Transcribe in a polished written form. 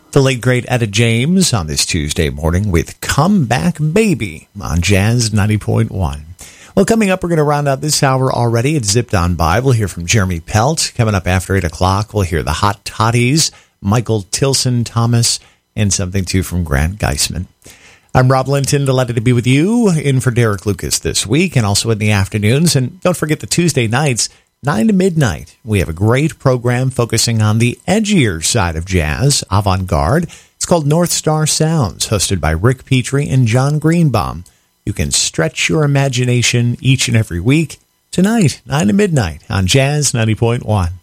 The late, great Etta James on this Tuesday morning with Come Back Baby on Jazz 90.1. Well, coming up, we're going to round out this hour already. It's Zipped On By. We'll hear from Jeremy Pelt. Coming up after 8 o'clock, we'll hear the Hot Toddies, Michael Tilson Thomas, and something, too, from Grant Geisman. I'm Rob Linton, delighted to be with you, in for Derek Lucas this week, and also in the afternoons. And don't forget the Tuesday nights, 9 to midnight. We have a great program focusing on the edgier side of jazz, avant-garde. It's called North Star Sounds, hosted by Rick Petrie and John Greenbaum. You can stretch your imagination each and every week. Tonight, 9 to midnight on Jazz 90.1.